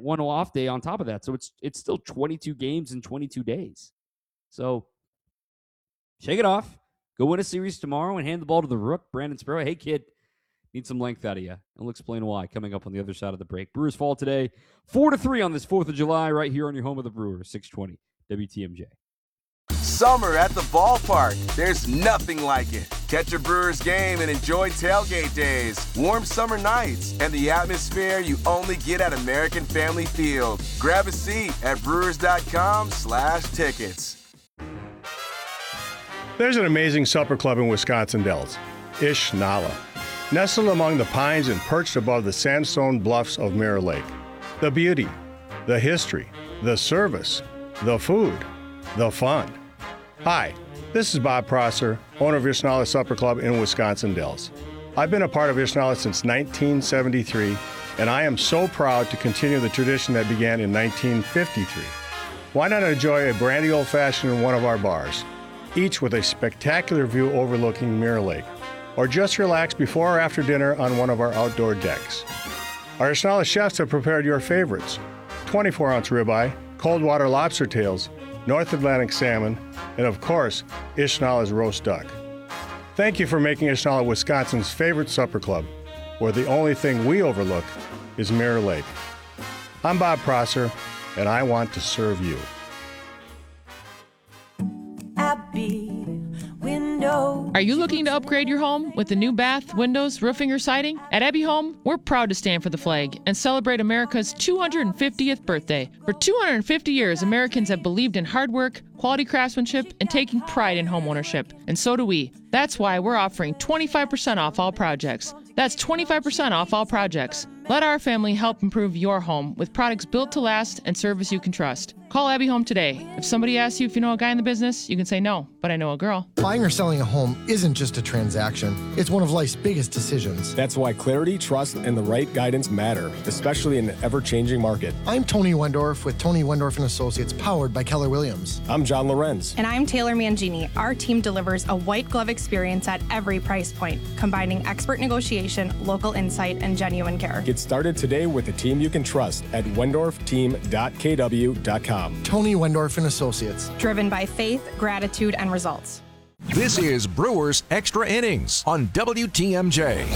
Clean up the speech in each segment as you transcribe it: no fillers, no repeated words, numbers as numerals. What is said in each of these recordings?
one off day on top of that. So it's still 22 games in 22 days. So shake it off. Go win a series tomorrow and hand the ball to the Rook, Brandon Sparrow. Hey, kid, need some length out of you. And we'll explain why coming up on the other side of the break. Brewers fall today, 4-3 on this 4th of July, right here on your home of the Brewers, 620 WTMJ. Summer at the ballpark. There's nothing like it. Catch a Brewers game and enjoy tailgate days, warm summer nights, and the atmosphere you only get at American Family Field. Grab a seat at brewers.com/tickets. There's an amazing supper club in Wisconsin Dells, Ish Nala. Nestled among the pines and perched above the sandstone bluffs of Mirror Lake. The beauty, the history, the service, the food, the fun. Hi, this is Bob Prosser, owner of Ishnala Supper Club in Wisconsin Dells. I've been a part of Ishnala since 1973, and I am so proud to continue the tradition that began in 1953. Why not enjoy a brandy old-fashioned in one of our bars, each with a spectacular view overlooking Mirror Lake, or just relax before or after dinner on one of our outdoor decks. Our Ishnala chefs have prepared your favorites: 24-ounce ribeye, cold water lobster tails, North Atlantic salmon, and of course, Ishnala's roast duck. Thank you for making Ishnala Wisconsin's favorite supper club, where the only thing we overlook is Mirror Lake. I'm Bob Prosser, and I want to serve you. Are you looking to upgrade your home with a new bath, windows, roofing, or siding? At Abbey Home, we're proud to stand for the flag and celebrate America's 250th birthday. For 250 years, Americans have believed in hard work, quality craftsmanship, and taking pride in homeownership. And so do we. That's why we're offering 25% off all projects. That's 25% off all projects. Let our family help improve your home with products built to last and service you can trust. Call Abbey Home today. If somebody asks you if you know a guy in the business, you can say no, but I know a girl. Buying or selling a home isn't just a transaction. It's one of life's biggest decisions. That's why clarity, trust, and the right guidance matter, especially in an ever-changing market. I'm Tony Wendorf with Tony Wendorf & Associates, powered by Keller Williams. I'm John Lorenz. And I'm Taylor Mangini. Our team delivers a white glove experience at every price point, combining expert negotiation, local insight, and genuine care. Get started today with a team you can trust at wendorfteam.kw.com. Tony Wendorf & Associates. Driven by faith, gratitude, and results. This is Brewers Extra Innings on WTMJ.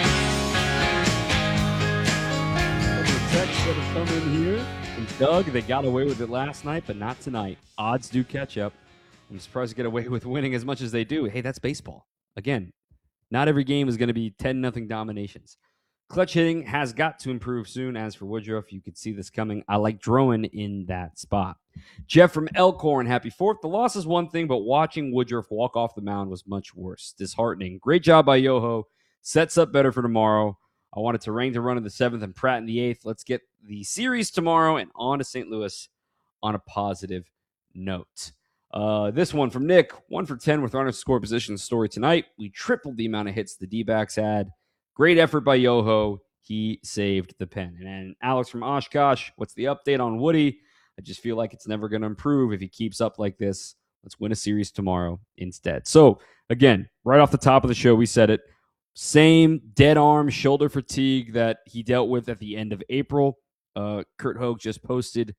Text that has come in here from Doug. They got away with it last night, but not tonight. Odds do catch up. I'm surprised to get away with winning as much as they do. Hey, that's baseball. Again, not every game is going to be 10-0 dominations. Clutch hitting has got to improve soon. As for Woodruff, you could see this coming. I like Drowan in that spot. Jeff from Elkhorn, happy 4th. The loss is one thing, but watching Woodruff walk off the mound was much worse. Disheartening. Great job by Yoho. Sets up better for tomorrow. I wanted to Terang to run in the 7th and Pratt in the 8th. Let's get the series tomorrow and on to St. Louis on a positive note. This one from Nick, 1 for 10 with runner score position story tonight. We tripled the amount of hits the D-backs had. Great effort by Yoho. He saved the pen. And Alex from Oshkosh, what's the update on Woody? I just feel like it's never going to improve if he keeps up like this. Let's win a series tomorrow instead. So, again, right off the top of the show, we said it. Same dead arm, shoulder fatigue that he dealt with at the end of April. Kurt Hogue just posted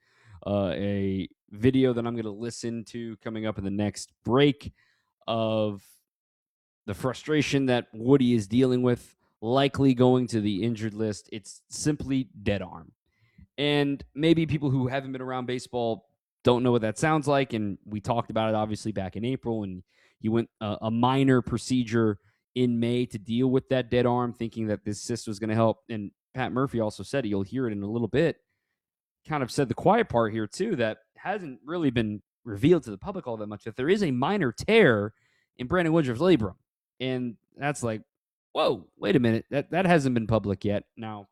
a video that I'm going to listen to coming up in the next break of the frustration that Woody is dealing with, likely going to the injured list. It's simply dead arm. And maybe people who haven't been around baseball don't know what that sounds like. And we talked about it, obviously, back in April. And he went a minor procedure in May to deal with that dead arm, thinking that this cyst was going to help. And Pat Murphy also said, you'll hear it in a little bit, kind of said the quiet part here, too, that hasn't really been revealed to the public all that much, that there is a minor tear in Brandon Woodruff's labrum. And that's like, whoa, wait a minute. That hasn't been public yet. Now,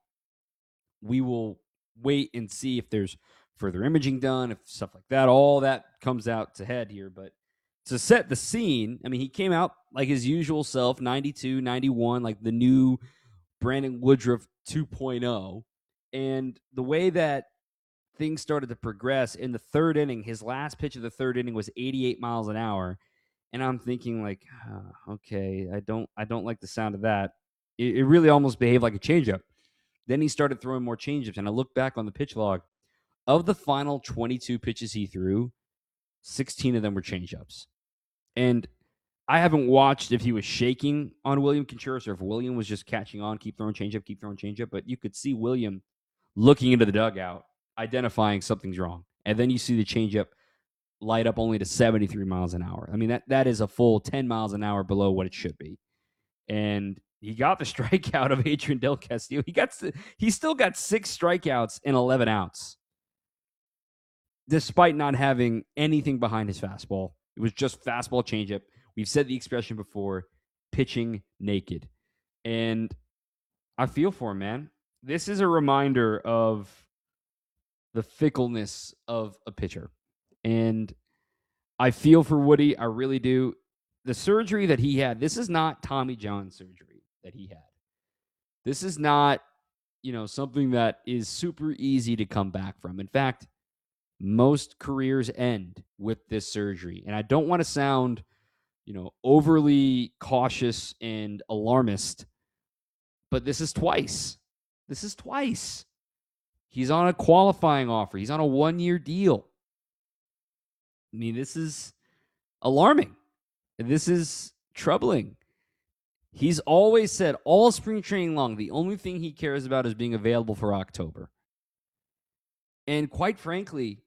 we will wait and see if there's further imaging done, if stuff like that, all that comes out to head here. But to set the scene, I mean, he came out like his usual self, 92, 91, like the new Brandon Woodruff 2.0. And the way that things started to progress in the third inning, his last pitch of the third inning was 88 miles an hour. And I'm thinking like, okay, I don't like the sound of that. It really almost behaved like a changeup. Then he started throwing more changeups. And I look back on the pitch log. Of the final 22 pitches he threw, 16 of them were changeups. And I haven't watched if he was shaking on William Contreras or if William was just catching on, keep throwing changeup. But you could see William looking into the dugout, identifying something's wrong. And then you see the changeup light up only to 73 miles an hour. I mean, that is a full 10 miles an hour below what it should be. And he got the strikeout of Adrian Del Castillo. He still got 6 strikeouts and 11 outs, despite not having anything behind his fastball. It was just fastball changeup. We've said the expression before, pitching naked. And I feel for him, man. This is a reminder of the fickleness of a pitcher. And I feel for Woody. I really do. The surgery that he had, this is not Tommy John surgery that he had. This is not, something that is super easy to come back from. In fact, most careers end with this surgery. And I don't want to sound, overly cautious and alarmist, but this is twice. He's on a qualifying offer. He's on a 1-year deal. I mean, this is alarming. This is troubling. He's always said all spring training long, the only thing he cares about is being available for October. And quite frankly,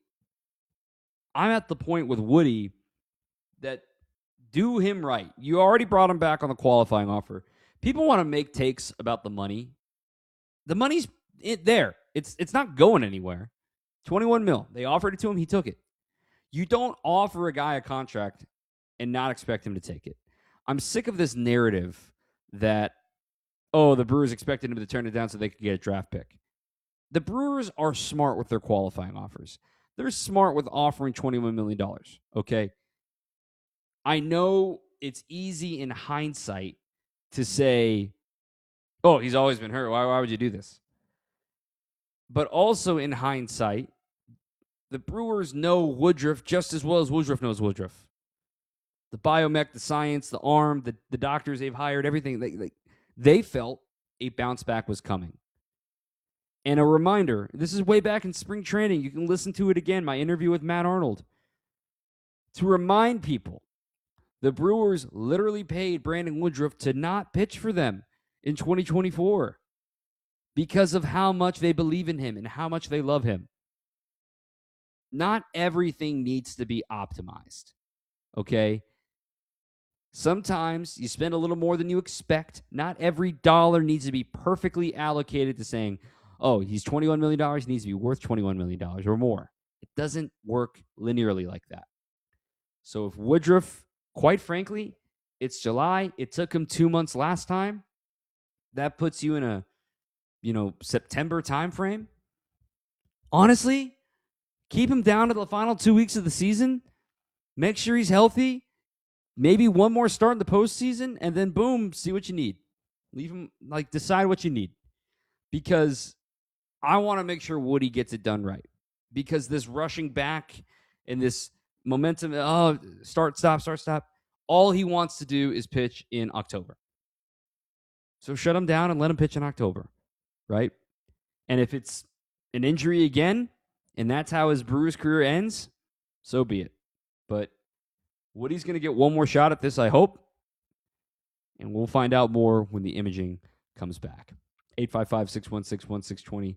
I'm at the point with Woody that do him right. You already brought him back on the qualifying offer. People want to make takes about the money. The money's there. It's not going anywhere. $21 million. They offered it to him. He took it. You don't offer a guy a contract and not expect him to take it. I'm sick of this narrative that, the Brewers expected him to turn it down so they could get a draft pick. The Brewers are smart with their qualifying offers. They're smart with offering $21 million, okay? I know it's easy in hindsight to say, he's always been hurt. Why would you do this? But also in hindsight, the Brewers know Woodruff just as well as Woodruff knows Woodruff. The biomech, the science, the arm, the doctors they've hired, everything. They felt a bounce back was coming. And a reminder, this is way back in spring training. You can listen to it again, my interview with Matt Arnold. To remind people, the Brewers literally paid Brandon Woodruff to not pitch for them in 2024 because of how much they believe in him and how much they love him. Not everything needs to be optimized, okay? Sometimes you spend a little more than you expect. Not every dollar needs to be perfectly allocated to saying, he's $21 million, he needs to be worth $21 million or more. It doesn't work linearly like that. So if Woodruff, quite frankly, it's July, it took him 2 months last time, that puts you in a, September timeframe. Honestly, keep him down to the final 2 weeks of the season. Make sure he's healthy. Maybe one more start in the postseason, and then boom, see what you need. Leave him, decide what you need. Because I want to make sure Woody gets it done right. Because this rushing back and this momentum, start, stop. All he wants to do is pitch in October. So shut him down and let him pitch in October, right? And if it's an injury again, and that's how his Brewers career ends, so be it. But Woody's going to get one more shot at this, I hope. And we'll find out more when the imaging comes back. 855-616-1620.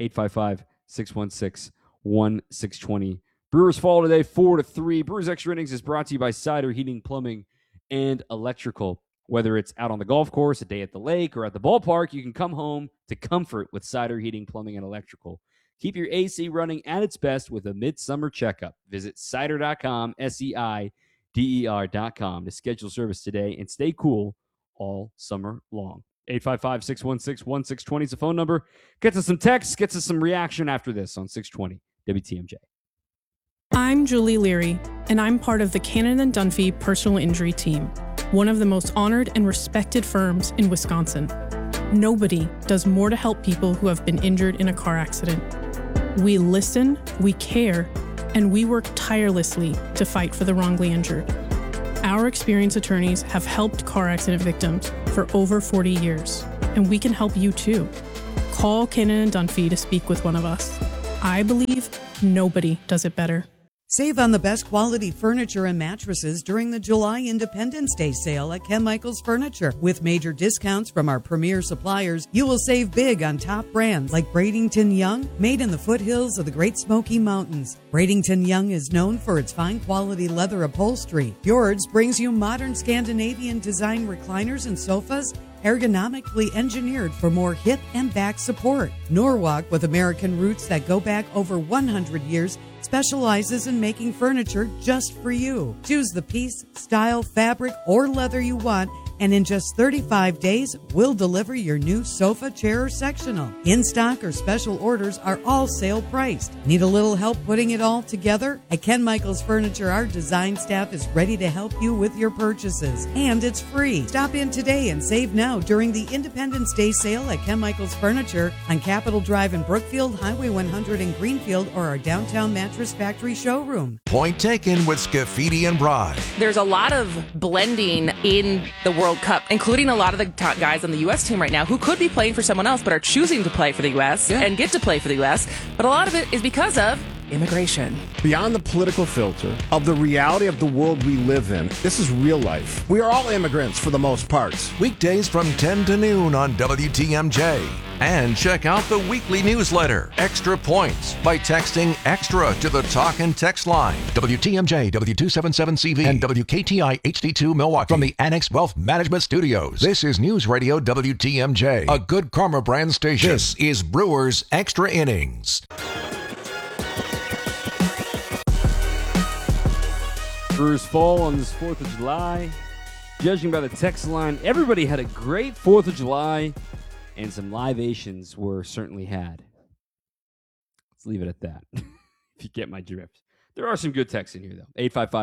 855-616-1620. Brewers fall today 4-3. Brewers Extra Innings is brought to you by Cider Heating, Plumbing, and Electrical. Whether it's out on the golf course, a day at the lake, or at the ballpark, you can come home to comfort with Cider Heating, Plumbing, and Electrical. Keep your AC running at its best with a midsummer checkup. Visit cider.com, SEIDER.com to schedule service today and stay cool all summer long. 855-616-1620 is the phone number. Gets us some texts, gets us some reaction after this on 620 WTMJ. I'm Julie Leary, and I'm part of the Cannon & Dunphy Personal Injury Team, one of the most honored and respected firms in Wisconsin. Nobody does more to help people who have been injured in a car accident. We listen, we care, and we work tirelessly to fight for the wrongly injured. Our experienced attorneys have helped car accident victims for over 40 years, and we can help you too. Call Cannon & Dunphy to speak with one of us. I believe nobody does it better. Save on the best quality furniture and mattresses during the July Independence Day sale at Ken Michaels Furniture. With major discounts from our premier suppliers, you will save big on top brands like Bradington Young, made in the foothills of the Great Smoky Mountains. Bradington Young is known for its fine quality leather upholstery. Fjords brings you modern Scandinavian design recliners and sofas, ergonomically engineered for more hip and back support. Norwalk, with American roots that go back over 100 years, specializes in making furniture just for you. Choose the piece, style, fabric, or leather you want, and in just 35 days, we'll deliver your new sofa, chair, or sectional. In-stock or special orders are all sale priced. Need a little help putting it all together? At Ken Michaels Furniture, our design staff is ready to help you with your purchases, and it's free. Stop in today and save now during the Independence Day sale at Ken Michaels Furniture on Capitol Drive in Brookfield, Highway 100 in Greenfield, or our downtown Mattress Factory showroom. Point taken with Scafidi and Bry. There's a lot of blending in the World Cup, including a lot of the top guys on the U.S. team right now who could be playing for someone else but are choosing to play for the U.S. and get to play for the U.S. But a lot of it is because of immigration. Beyond the political filter of the reality of the world we live in, this is real life. We are all immigrants for the most part. Weekdays from 10 to noon on WTMJ. And check out the weekly newsletter, Extra Points, by texting EXTRA to the talk and text line. WTMJ, W277CV, and WKTI HD2 Milwaukee. From the Annex Wealth Management Studios, this is News Radio WTMJ, a Good Karma brand station. This is Brewers Extra Innings. Brewers fall on this 4th of July. Judging by the text line, everybody had a great 4th of July, and some libations were certainly had. Let's leave it at that, if you get my drift. There are some good texts in here, though.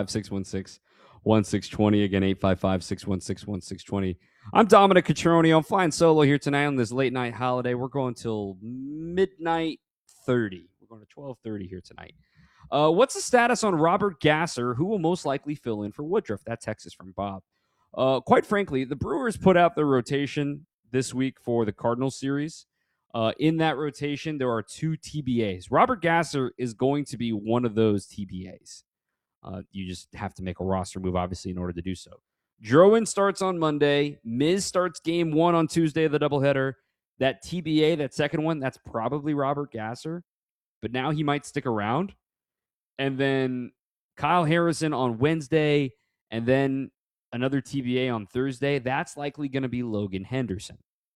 855-616-1620. Again, 855-616-1620. I'm Dominic Catroni. I'm flying solo here tonight on this late-night holiday. We're going till midnight 30. We're going to 12:30 here tonight. What's the status on Robert Gasser, who will most likely fill in for Woodruff? That text is from Bob. Quite frankly, the Brewers put out their rotation this week for the Cardinals series. In that rotation, there are 2 TBAs. Robert Gasser is going to be one of those TBAs. You just have to make a roster move, obviously, in order to do so. Drowan starts on Monday. Miz starts game 1 on Tuesday of the doubleheader. That TBA, that second one, that's probably Robert Gasser. But now he might stick around. And then Kyle Harrison on Wednesday, and then another TBA on Thursday. That's likely going to be Logan Henderson.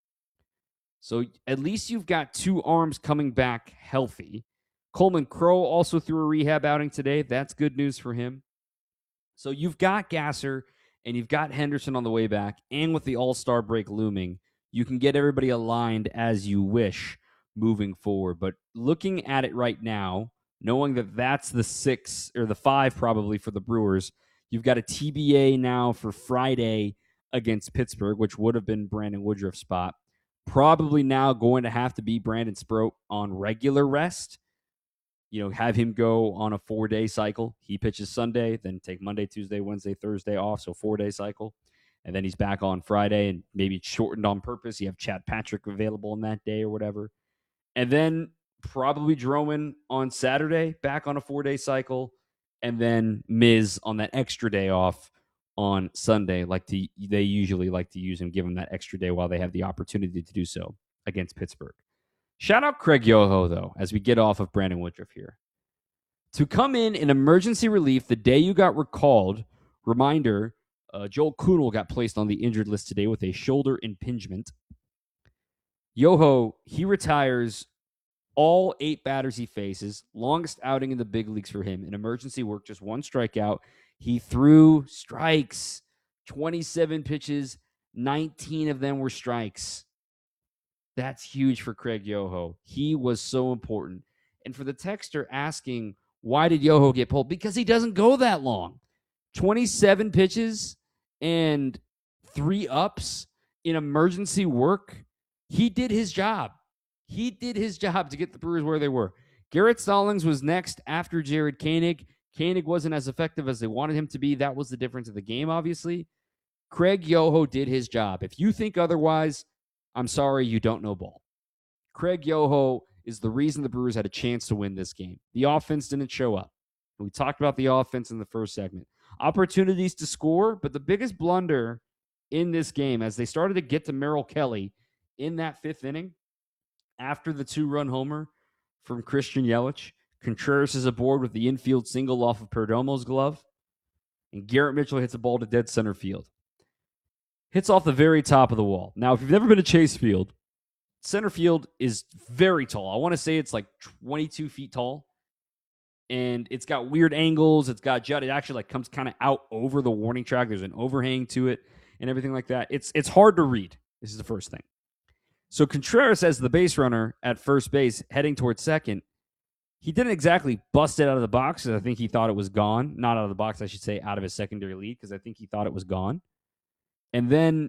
So at least you've got 2 arms coming back healthy. Coleman Crow also threw a rehab outing today. That's good news for him. So you've got Gasser, and you've got Henderson on the way back, and with the All-Star break looming, you can get everybody aligned as you wish moving forward. But looking at it right now, knowing that that's the 6 or the 5 probably for the Brewers, you've got a TBA now for Friday against Pittsburgh, which would have been Brandon Woodruff's spot. Probably now going to have to be Brandon Sproat on regular rest. Have him go on a 4-day cycle. He pitches Sunday, then take Monday, Tuesday, Wednesday, Thursday off, so 4-day cycle. And then he's back on Friday and maybe shortened on purpose. You have Chad Patrick available on that day or whatever. And then probably Drowan on Saturday, back on a 4-day cycle, and then Miz on that extra day off on Sunday. They usually like to use and give him that extra day while they have the opportunity to do so against Pittsburgh. Shout out Craig Yoho, though, as we get off of Brandon Woodruff here. To come in emergency relief the day you got recalled, reminder, Joel Kuhnel got placed on the injured list today with a shoulder impingement. Yoho, he retires all 8 batters he faces. Longest outing in the big leagues for him. In emergency work, just 1 strikeout. He threw strikes, 27 pitches, 19 of them were strikes. That's huge for Craig Yoho. He was so important. And for the texter asking, why did Yoho get pulled? Because he doesn't go that long. 27 pitches and 3 ups in emergency work. He did his job. He did his job to get the Brewers where they were. Garrett Stallings was next after Jared Koenig. Koenig wasn't as effective as they wanted him to be. That was the difference of the game, obviously. Craig Yoho did his job. If you think otherwise, I'm sorry, you don't know ball. Craig Yoho is the reason the Brewers had a chance to win this game. The offense didn't show up. We talked about the offense in the first segment. Opportunities to score, but the biggest blunder in this game, as they started to get to Merrill Kelly in that 5th inning, after the 2-run homer from Christian Yelich, Contreras is aboard with the infield single off of Perdomo's glove, and Garrett Mitchell hits a ball to dead center field. Hits off the very top of the wall. Now, if you've never been to Chase Field, center field is very tall. I want to say it's like 22 feet tall. And it's got weird angles. It's got jut. It actually like comes kind of out over the warning track. There's an overhang to it and everything like that. It's hard to read. This is the first thing. So Contreras, as the base runner at first base, heading towards second, he didn't exactly bust it out of the box because I think he thought it was gone. Not out of the box, I should say, out of his secondary lead because I think he thought it was gone. And then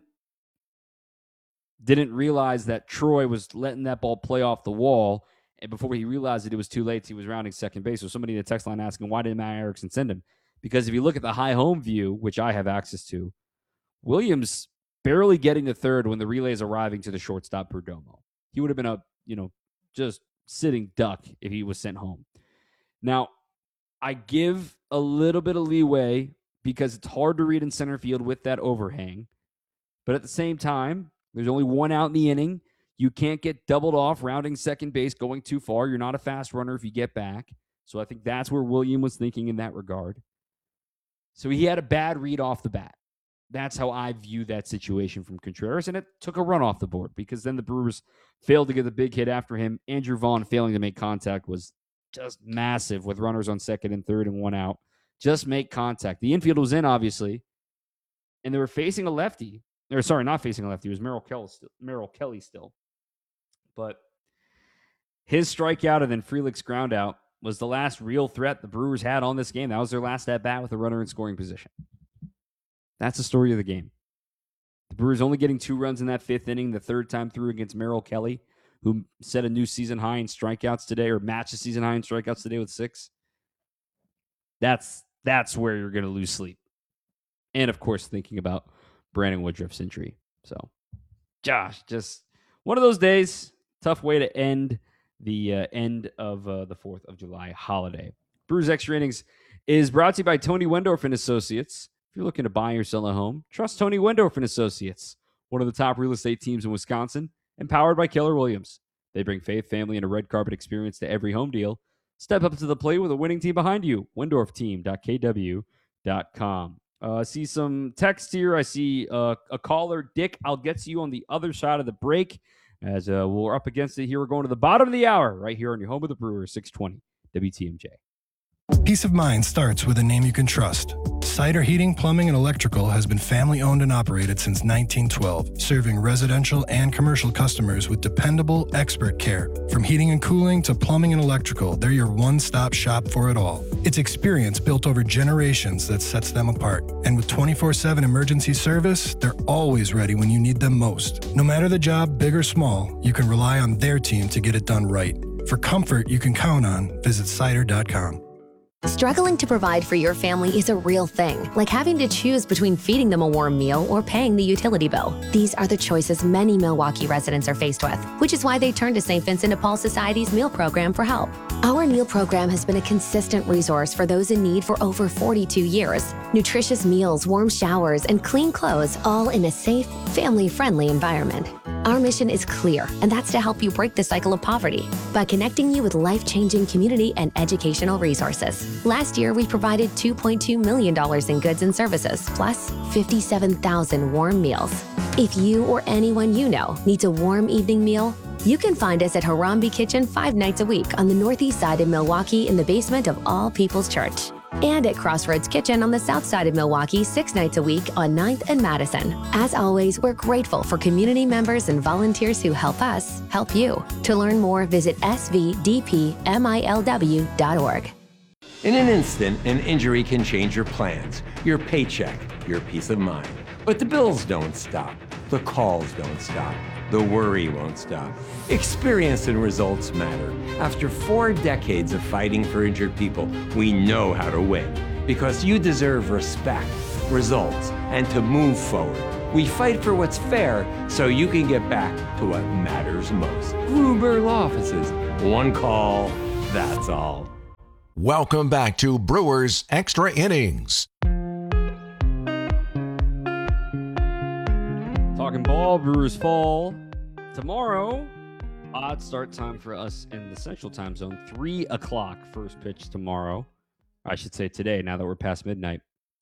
didn't realize that Troy was letting that ball play off the wall. And before he realized that it was too late, he was rounding second base. So somebody in the text line asking, why didn't Matt Erickson send him? Because if you look at the high home view, which I have access to, Williams barely getting to third when the relay is arriving to the shortstop Perdomo. He would have been just sitting duck if he was sent home. Now, I give a little bit of leeway because it's hard to read in center field with that overhang. But at the same time, there's only one out in the inning. You can't get doubled off rounding second base, going too far. You're not a fast runner if you get back. So I think that's where William was thinking in that regard. So he had a bad read off the bat. That's how I view that situation from Contreras, and it took a run off the board because then the Brewers failed to get the big hit after him. Andrew Vaughn failing to make contact was just massive with runners on second and third and one out. Just make contact. The infield was in, obviously, and they were facing a lefty. Or sorry, not facing a lefty. It was Merrill Kelly still. But his strikeout and then Frelick's ground out was the last real threat the Brewers had on this game. That was their last at-bat with a runner in scoring position. That's the story of the game. The Brewers only getting 2 runs in that 5th inning, the 3rd time through against Merrill Kelly, who set a new season high in strikeouts today, or matched the season high in strikeouts today with 6. That's where you're going to lose sleep. And, of course, thinking about Brandon Woodruff's injury. So, Josh, just one of those days. Tough way to end the end of the 4th of July holiday. Brewers Extra Innings is brought to you by Tony Wendorf and Associates. If you're looking to buy or sell a home, trust Tony Wendorf and Associates, one of the top real estate teams in Wisconsin, and powered by Keller Williams. They bring faith, family, and a red carpet experience to every home deal. Step up to the plate with a winning team behind you. WendorfTeam.kw.com. I see some text here. I see a caller, Dick. I'll get to you on the other side of the break. As we're up against it here, we're going to the bottom of the hour right here on your home of the Brewers, 620 WTMJ. Peace of mind starts with a name you can trust. Cider Heating, Plumbing, and Electrical has been family-owned and operated since 1912, serving residential and commercial customers with dependable, expert care. From heating and cooling to plumbing and electrical, they're your one-stop shop for it all. It's experience built over generations that sets them apart. And with 24/7 emergency service, they're always ready when you need them most. No matter the job, big or small, you can rely on their team to get it done right. For comfort you can count on, visit cider.com. Struggling to provide for your family is a real thing, like having to choose between feeding them a warm meal or paying the utility bill. These are the choices many Milwaukee residents are faced with, which is why they turn to St. Vincent de Paul Society's meal program for help. Our meal program has been a consistent resource for those in need for over 42 years. Nutritious meals, warm showers, and clean clothes, all in a safe, family-friendly environment. Our mission is clear, and that's to help you break the cycle of poverty by connecting you with life-changing community and educational resources. Last year, we provided $2.2 million in goods and services, plus 57,000 warm meals. If you or anyone you know needs a warm evening meal, you can find us at Harambe Kitchen 5 nights a week on the northeast side of Milwaukee in the basement of All People's Church. And at Crossroads Kitchen on the south side of Milwaukee 6 nights a week on 9th and Madison. As always, we're grateful for community members and volunteers who help us help you. To learn more, visit svdpmilw.org. In an instant, an injury can change your plans, your paycheck, your peace of mind. But the bills don't stop. The calls don't stop. The worry won't stop. Experience and results matter. After 4 decades of fighting for injured people, we know how to win. Because you deserve respect, results, and to move forward. We fight for what's fair so you can get back to what matters most. Bloomberg Law Offices. One call, that's all. Welcome back to Brewers Extra Innings. Talking ball, Brewers fall. Tomorrow, odd start time for us in the Central Time Zone. 3 o'clock first pitch tomorrow. I should say today, now that we're past midnight.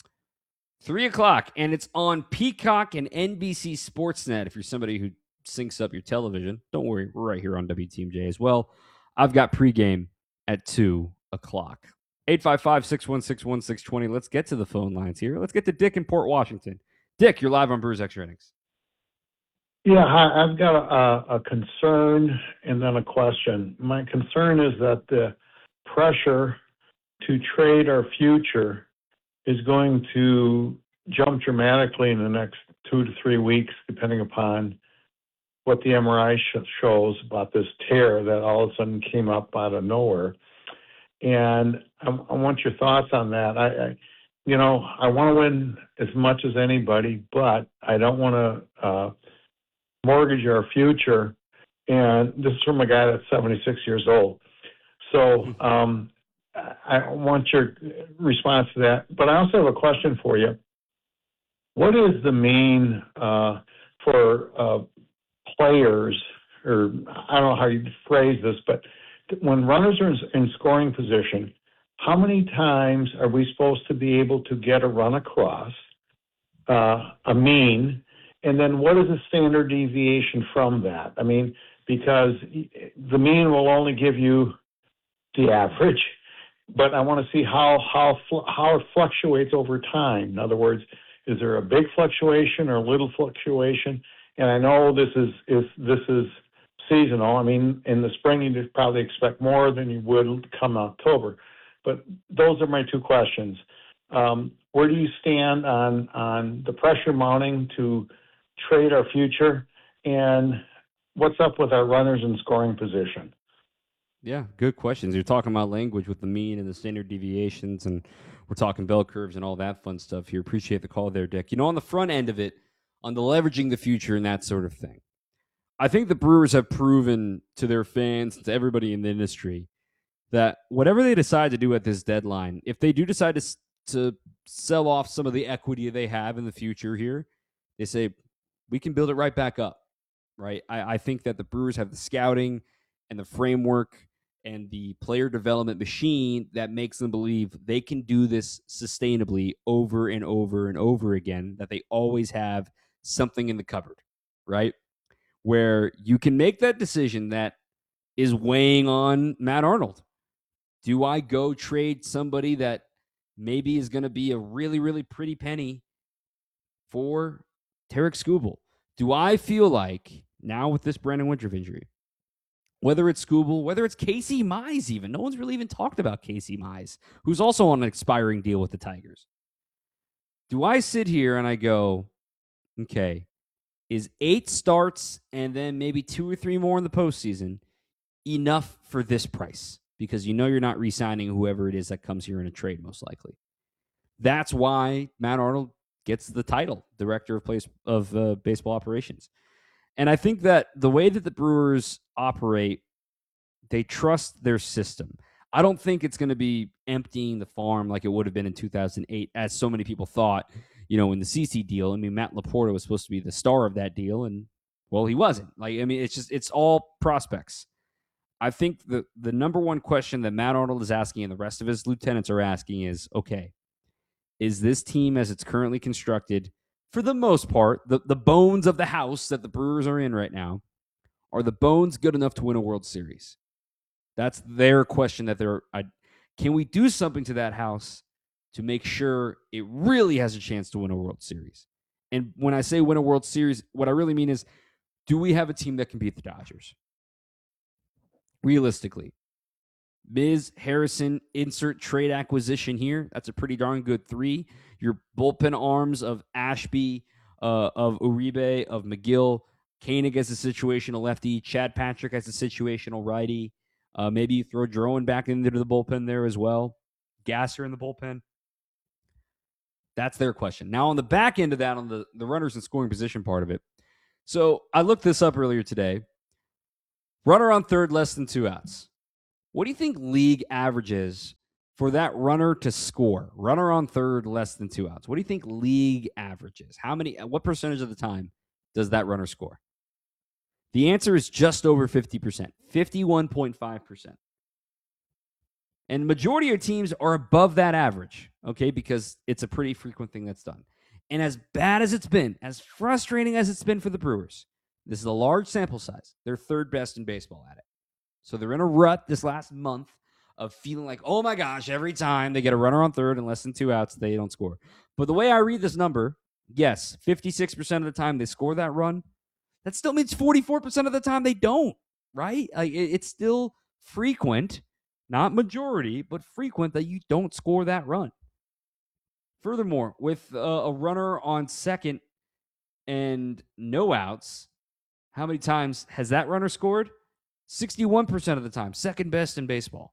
3 o'clock, and it's on Peacock and NBC Sportsnet. If you're somebody who syncs up your television, don't worry, we're right here on WTMJ as well. I've got pregame at 2 o'clock. 855-616-1620. Let's get to the phone lines here. Let's get to Dick in Port Washington. Dick, you're live on Brewers Extra Innings. Yeah, hi. I've got a concern and then a question. My concern is that the pressure to trade our future is going to jump dramatically in the next 2 to 3 weeks, depending upon what the MRI shows about this tear that all of a sudden came up out of nowhere. And I want your thoughts on that. I want to win as much as anybody, but I don't want to mortgage our future. And this is from a guy that's 76 years old. So I want your response to that. But I also have a question for you. What is the mean for players, or I don't know how you phrase this, but when runners are in scoring position, how many times are we supposed to be able to get a run across, a mean, and then what is the standard deviation from that? I mean, because the mean will only give you the average, but I want to see how it fluctuates over time. In other words, is there a big fluctuation or a little fluctuation? And I know this is seasonal. I mean, in the spring you'd probably expect more than you would come October. But those are my two questions. Where do you stand on the pressure mounting to trade our future, and what's up with our runners in scoring position? Yeah, good questions. You're talking about language with the mean and the standard deviations, and we're talking bell curves and all that fun stuff here. Appreciate the call there, Dick. On the front end of it, on the leveraging the future and that sort of thing, I think the Brewers have proven to their fans, to everybody in the industry, that whatever they decide to do at this deadline, if they do decide to sell off some of the equity they have in the future here, they say, we can build it right back up, right? I think that the Brewers have the scouting and the framework and the player development machine that makes them believe they can do this sustainably over and over and over again, that they always have something in the cupboard, right? Where you can make that decision that is weighing on Matt Arnold. Do I go trade somebody that maybe is going to be a really, really pretty penny for Tarik Skubal? Do I feel like now with this Brandon Woodruff injury, whether it's Skubal, whether it's Casey Mize even, no one's really even talked about Casey Mize, who's also on an expiring deal with the Tigers. Do I sit here and I go, okay, is 8 starts and then maybe 2 or 3 more in the postseason enough for this price? Because you're not re-signing whoever it is that comes here in a trade, most likely. That's why Matt Arnold gets the title, Director of Baseball Operations. And I think that the way that the Brewers operate, they trust their system. I don't think it's going to be emptying the farm like it would have been in 2008, as so many people thought, in the CC deal. I mean, Matt Laporta was supposed to be the star of that deal, and, well, he wasn't. It's all prospects. I think the number one question that Matt Arnold is asking and the rest of his lieutenants are asking is, okay, is this team as it's currently constructed, for the most part, the bones of the house that the Brewers are in right now, are the bones good enough to win a World Series? That's their question. Can we do something to that house to make sure it really has a chance to win a World Series? And when I say win a World Series, what I really mean is, do we have a team that can beat the Dodgers? Realistically, Miz, Harrison, insert trade acquisition here. That's a pretty darn good 3. Your bullpen arms of Ashby, of Uribe, of McGill. Koenig as a situational lefty. Chad Patrick as a situational righty. Maybe you throw Jerome back into the bullpen there as well. Gasser in the bullpen. That's their question. Now, on the back end of that, on the runners in scoring position part of it, so I looked this up earlier today. Runner on third, less than 2 outs. What do you think league average is for that runner to score? Runner on third, less than 2 outs. What do you think league average is? What percentage of the time does that runner score? The answer is just over 50%, 51.5%. And majority of teams are above that average, okay, because it's a pretty frequent thing that's done. And as bad as it's been, as frustrating as it's been for the Brewers, this is a large sample size. They're third best in baseball at it. So they're in a rut this last month of feeling like, oh my gosh, every time they get a runner on third and less than 2 outs, they don't score. But the way I read this number, yes, 56% of the time they score that run. That still means 44% of the time they don't, right? It's still frequent, not majority, but frequent that you don't score that run. Furthermore, with a runner on second and no outs, how many times has that runner scored? 61% of the time, second best in baseball.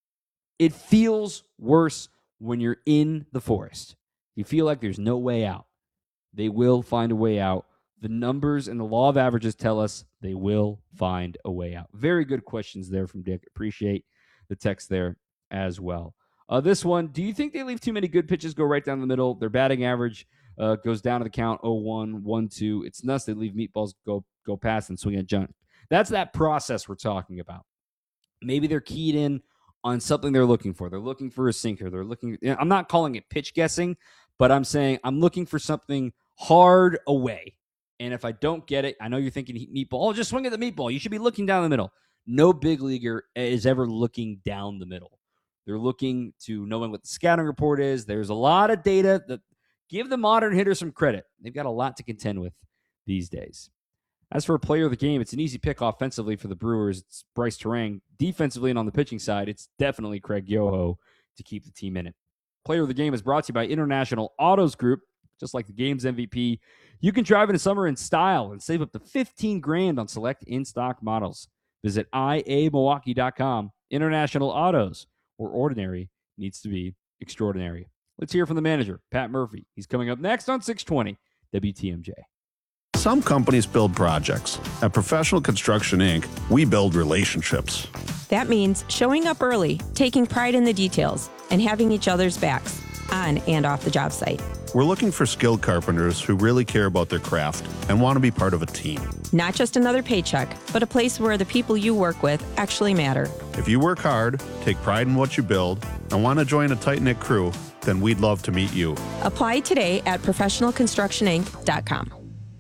It feels worse when you're in the forest. You feel like there's no way out. They will find a way out. The numbers and the law of averages tell us they will find a way out. Very good questions there from Dick. Appreciate the text there as well. This one, do you think they leave too many good pitches go right down the middle? Their batting average goes down to the count 0-1, 1-2. It's nuts they leave meatballs go past and swing at junk. That's that process we're talking about. Maybe they're keyed in on something they're looking for. They're looking for a sinker. I'm not calling it pitch guessing, but I'm saying I'm looking for something hard away. And if I don't get it, I know you're thinking meatball. Oh, just swing at the meatball. You should be looking down the middle. No big leaguer is ever looking down the middle. They're looking to knowing what the scouting report is. There's a lot of data that give the modern hitter some credit. They've got a lot to contend with these days. As for a player of the game, it's an easy pick offensively for the Brewers. It's Bryce Terang. Defensively and on the pitching side, it's definitely Craig Yoho to keep the team in it. Player of the game is brought to you by International Autos Group. Just like the game's MVP, you can drive in the summer in style and save up to $15,000 on select in-stock models. Visit iamilwaukee.com. International Autos, where ordinary needs to be extraordinary. Let's hear from the manager, Pat Murphy. He's coming up next on 620 WTMJ. Some companies build projects. At Professional Construction, Inc., we build relationships. That means showing up early, taking pride in the details, and having each other's backs, on and off the job site. We're looking for skilled carpenters who really care about their craft and want to be part of a team. Not just another paycheck, but a place where the people you work with actually matter. If you work hard, take pride in what you build, and want to join a tight-knit crew, then we'd love to meet you. Apply today at professionalconstructioninc.com.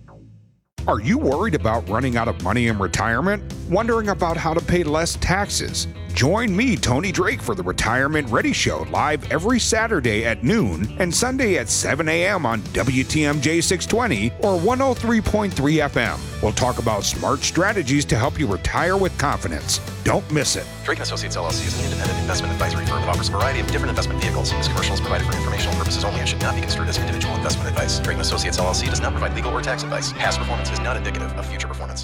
Are you worried about running out of money in retirement? Wondering about how to pay less taxes? Join me, Tony Drake, for the Retirement Ready Show, live every Saturday at noon and Sunday at 7 a.m. on WTMJ 620 or 103.3 FM. We'll talk about smart strategies to help you retire with confidence. Don't miss it. Drake & Associates LLC is an independent investment advisory firm that offers a variety of different investment vehicles. This commercial is provided for informational purposes only and should not be construed as individual investment advice. Drake & Associates LLC does not provide legal or tax advice. Past performance is not indicative of future performance.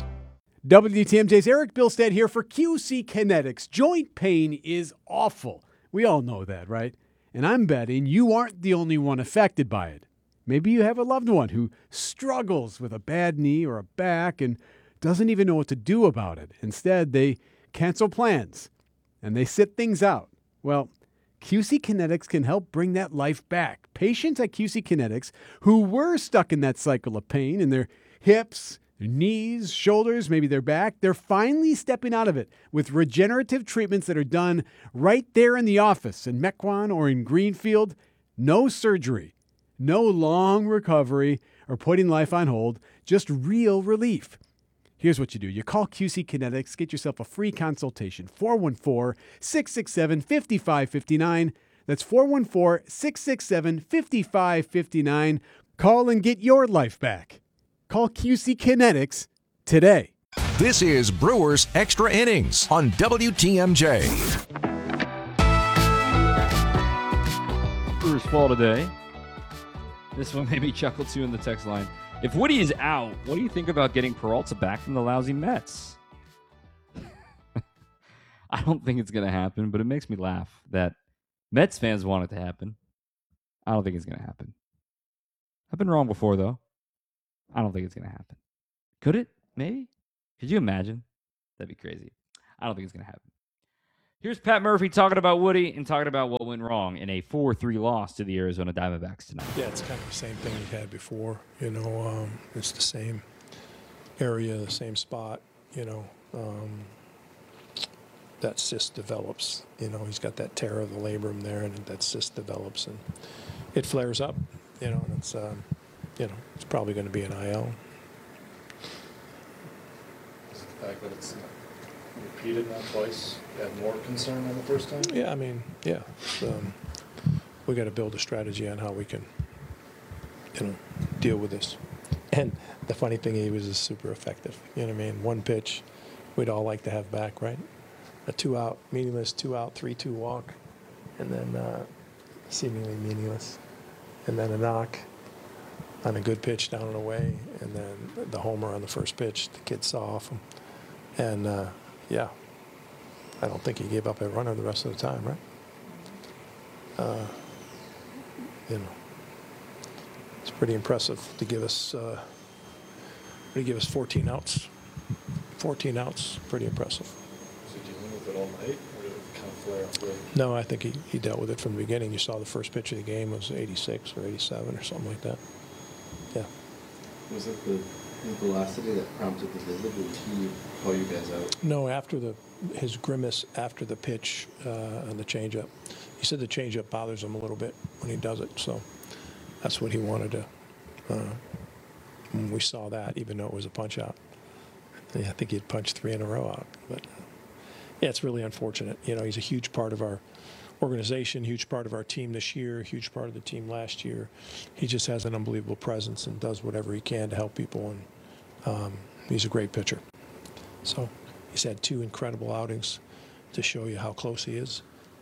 WTMJ's Eric Bilstead here for QC Kinetics. Joint pain is awful. We all know that, right? And I'm betting you aren't the only one affected by it. Maybe you have a loved one who struggles with a bad knee or a back and doesn't even know what to do about it. Instead, they cancel plans and they sit things out. Well, QC Kinetics can help bring that life back. Patients at QC Kinetics who were stuck in that cycle of pain in their hips, their knees, shoulders, maybe their back, they're finally stepping out of it with regenerative treatments that are done right there in the office in Mequon or in Greenfield. No surgery, no long recovery or putting life on hold, just real relief. Here's what you do. You call QC Kinetics, get yourself a free consultation, 414-667-5559. That's 414-667-5559. Call and get your life back. Call QC Kinetics today. This is Brewers Extra Innings on WTMJ. Brewers fall today. This one made me chuckle too in the text line. If Woody is out, what do you think about getting Peralta back from the lousy Mets? I don't think it's going to happen, but it makes me laugh that Mets fans want it to happen. I don't think it's going to happen. I've been wrong before, though. I don't think it's going to happen. Could it? Maybe? Could you imagine? That'd be crazy. I don't think it's going to happen. Here's Pat Murphy talking about Woody and talking about what went wrong in a 4-3 loss to the Arizona Diamondbacks tonight. Yeah, it's kind of the same thing we've had before. It's the same area, the same spot. That cyst develops. He's got that tear of the labrum there, and that cyst develops, and it flares up. And it's it's probably going to be an IL. Is it the fact that it's repeated now twice add more concern than the first time? Yeah, we got to build a strategy on how we can, deal with this. And the funny thing, he was super effective. One pitch, we'd all like to have back, right? A 2-out, meaningless 2-out, 3-2 walk, and then seemingly meaningless, and then a knock on a good pitch down and away, and then the homer on the first pitch. The kid saw off him, and I don't think he gave up a runner the rest of the time, right? It's pretty impressive to give us 14 outs. 14 outs, pretty impressive. Was he dealing with it all night, or did it kind of flare up later? No, I think he dealt with it from the beginning. You saw the first pitch of the game was 86 or 87 or something like that. Yeah. Was it the velocity that prompted the visit? Did he call you guys out? No, after his grimace after the pitch on the changeup. He said the changeup bothers him a little bit when he does it, so that's what he wanted to. When we saw that, even though it was a punch out. I think he'd punched 3 in a row out, but yeah, it's really unfortunate. He's a huge part of our organization, huge part of our team this year, huge part of the team last year. He just has an unbelievable presence and does whatever he can to help people, and he's a great pitcher. So he's had 2 incredible outings to show you how close he is.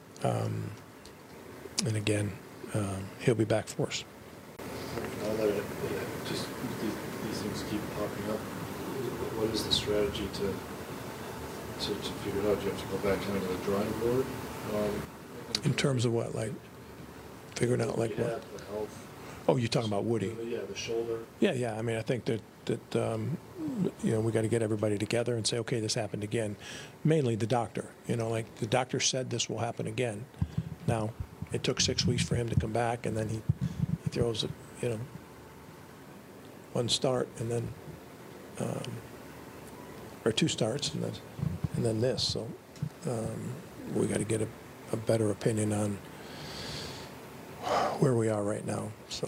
And again, he'll be back for us. Now that it just these things keep popping up, what is the strategy to figure it out? Do you have to go back kind of to the drawing board? In terms of what, like figuring out like what? The health. Oh, you're talking about Woody? Yeah, the shoulder. Yeah. I think that we got to get everybody together and say, okay, this happened again. Mainly the doctor. Like the doctor said this will happen again. Now, it took 6 weeks for him to come back, and then he throws one start, and then or 2 starts, and then this. So we got to get a better opinion on where we are right now. So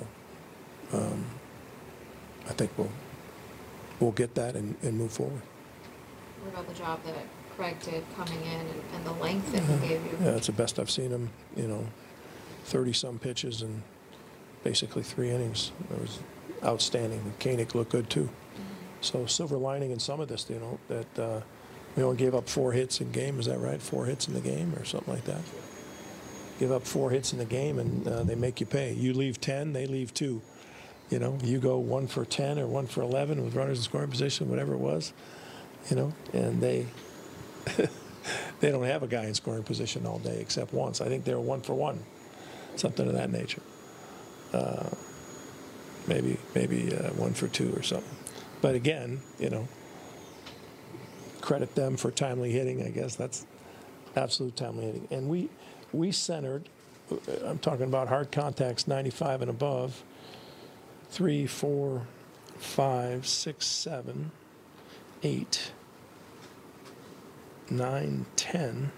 I think we'll get that and move forward. What about the job that Craig did coming in and the length that he gave you? Yeah, it's the best I've seen him. 30-some pitches and basically 3 innings. It was outstanding. Koenig looked good too. So silver lining in some of this, that we only gave up 4 hits in game. Is that right? 4 hits in the game or something like that. Give up 4 hits in the game, and they make you pay. You leave 10, they leave 2. You go 1 for 10 or 1 for 11 with runners in scoring position, whatever it was. And they they don't have a guy in scoring position all day except once. I think they were 1 for 1, something of that nature. Maybe 1 for 2 or something. But again, credit them for timely hitting. I guess that's absolute timely hitting. And we centered. I'm talking about hard contacts, 95 and above. 3, 4, 5, 6, 7, 8, 9, 10,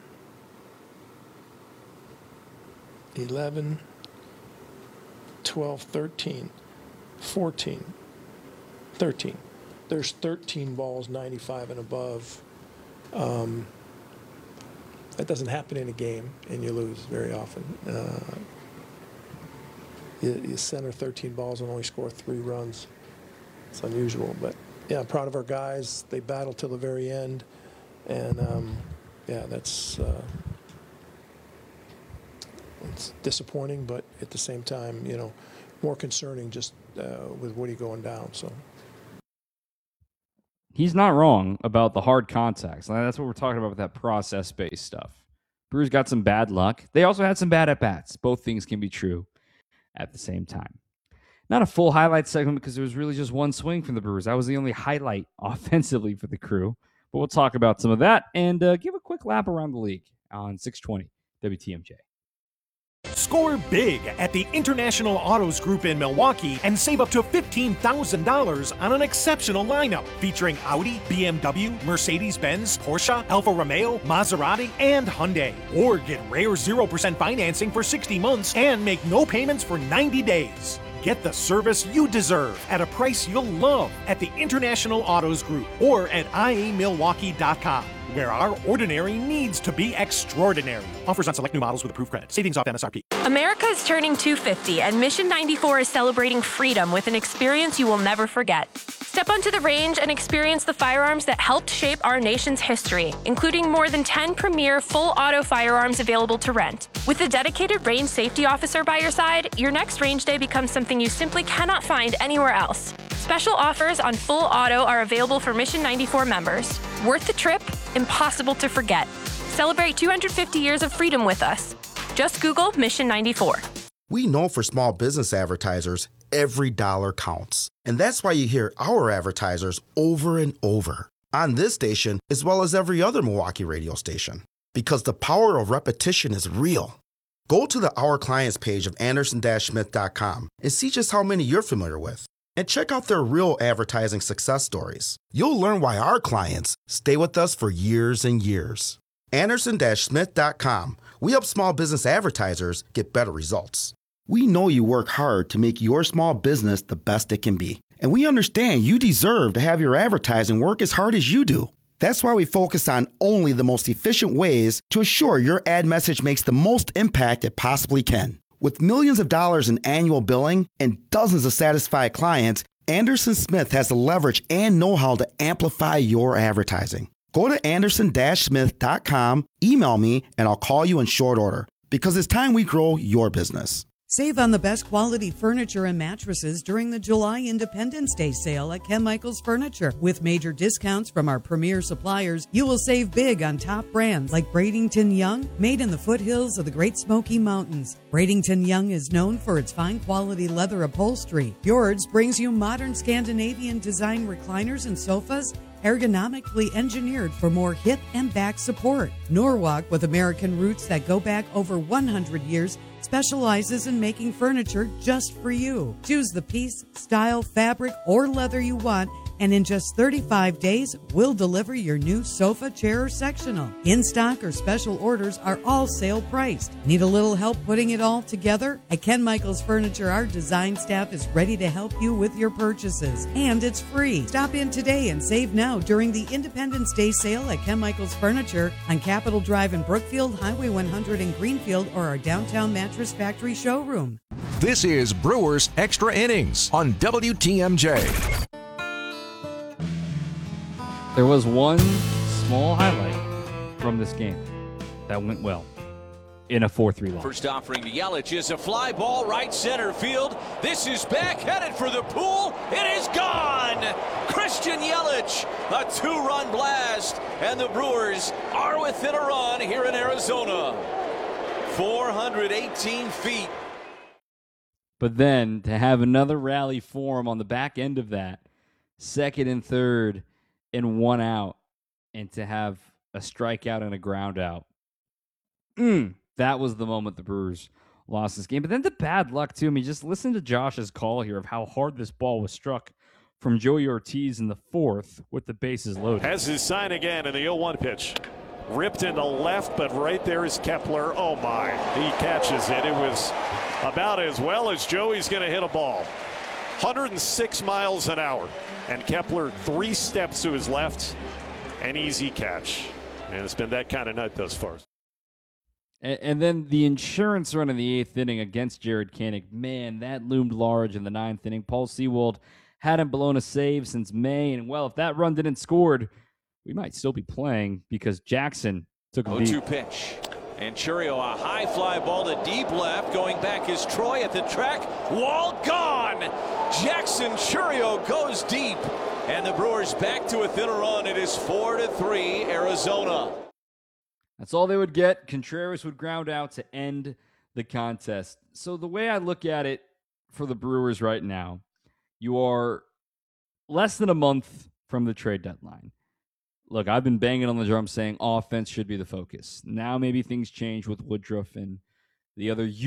11, 12, 13, 14, 13. There's 13 balls 95 and above. That doesn't happen in a game, and you lose very often. You center 13 balls and only score 3 runs. It's unusual, but yeah, I'm proud of our guys. They battled till the very end, and that's it's disappointing, but at the same time, more concerning just with Woody going down. So he's not wrong about the hard contacts. That's what we're talking about with that process-based stuff. Brewers got some bad luck. They also had some bad at-bats. Both things can be true at the same time. not a full highlight segment because there was really just one swing from the Brewers. That was the only highlight offensively for the Crew. But we'll talk about some of that and give a quick lap around the league on 620 WTMJ. Score big at the International Autos Group in Milwaukee and save up to $15,000 on an exceptional lineup featuring Audi, BMW, Mercedes-Benz, Porsche, Alfa Romeo, Maserati, and Hyundai. Or get rare 0% financing for 60 months and make no payments for 90 days. Get the service you deserve at a price you'll love at the International Autos Group or at iamilwaukee.com, where our ordinary needs to be extraordinary. Offers on select new models with approved credit. Savings off MSRP. America is turning 250, and Mission 94 is celebrating freedom with an experience you will never forget. Step onto the range and experience the firearms that helped shape our nation's history, including more than 10 premier full-auto firearms available to rent. With a dedicated range safety officer by your side, your next range day becomes something you simply cannot find anywhere else. Special offers on full auto are available for Mission 94 members. Worth the trip, impossible to forget. Celebrate 250 years of freedom with us. Just Google Mission 94. We know for small business advertisers, every dollar counts. And that's why you hear our advertisers over and over on this station, as well as every other Milwaukee radio station. Because the power of repetition is real. Go to the Our Clients page of Anderson-Smith.com and see just how many you're familiar with. And check out their real advertising success stories. You'll learn why our clients stay with us for years and years. Anderson-Smith.com. We help small business advertisers get better results. We know you work hard to make your small business the best it can be. And we understand you deserve to have your advertising work as hard as you do. That's why we focus on only the most efficient ways to assure your ad message makes the most impact it possibly can. With millions of dollars in annual billing and dozens of satisfied clients, Anderson Smith has the leverage and know-how to amplify your advertising. Go to Anderson-Smith.com, email me, and I'll call you in short order. Because it's time we grow your business. Save on the best quality furniture and mattresses during the July Independence Day sale at Ken Michaels Furniture. With major discounts from our premier suppliers, you will save big on top brands like Bradington Young, made in the foothills of the Great Smoky Mountains. Bradington Young is known for its fine quality leather upholstery. Yours brings you modern Scandinavian design recliners and sofas, ergonomically engineered for more hip and back support. Norwalk, with American roots that go back over 100 years, specializes in making furniture just for you. Choose the piece, style, fabric, or leather you want, and in just 35 days, we'll deliver your new sofa, chair, or sectional. In-stock or special orders are all sale priced. Need a little help putting it all together? At Ken Michaels Furniture, our design staff is ready to help you with your purchases, and it's free. Stop in today and save now during the Independence Day sale at Ken Michaels Furniture on Capitol Drive in Brookfield, Highway 100 in Greenfield, or our downtown Mattress Factory showroom. This is Brewers Extra Innings on WTMJ. There was one small highlight from this game that went well in a 4-3 loss. First offering to Yelich is a fly ball right center field. This is back headed for the pool. It is gone. Christian Yelich, a 2-run blast, and the Brewers are within a run here in Arizona. 418 feet. But then to have another rally form on the back end of that, second and third, and one out, and to have a strikeout and a ground out. That was the moment the Brewers lost this game. But then the bad luck, too. I mean, just listen to Josh's call here of how hard this ball was struck from Joey Ortiz in the fourth with the bases loaded. Has his sign again in the 0-1 pitch. Ripped into left, but right there is Kepler. Oh, my. He catches it. It was about as well as Joey's going to hit a ball. 106 miles an hour. And Kepler 3 steps to his left, an easy catch. And it's been that kind of night thus far. And then the insurance run in the 8th inning against Jared Koenig. Man, that loomed large in the 9th inning. Paul Sewald hadn't blown a save since May. And, well, if that run didn't scored, we might still be playing because Jackson took a lead. 0-2 pitch. And Chourio, a high fly ball to deep left. Going back is Troy at the track. Wall gone. Jackson Chourio goes deep. And the Brewers back to within a run. It is 4-3 Arizona. That's all they would get. Contreras would ground out to end the contest. So the way I look at it, for the Brewers right now. You are less than a month from the trade deadline. Look, I've been banging on the drum saying offense should be the focus. Now maybe things change with Woodruff and the other